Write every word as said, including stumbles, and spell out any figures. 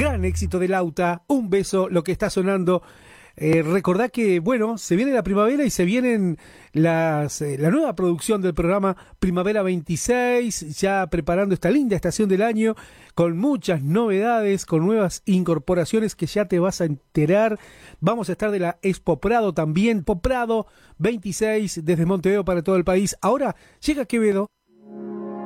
Gran éxito de Lauta, Un beso, lo que está sonando. Eh, recordá que, bueno, se viene la primavera y se vienen las eh, la nueva producción del programa Primavera veintiséis, ya preparando esta linda estación del año, con muchas novedades, con nuevas incorporaciones que ya te vas a enterar. Vamos a estar de la Expo Prado también, Poprado veintiséis, desde Montevideo para todo el país. Ahora llega Quevedo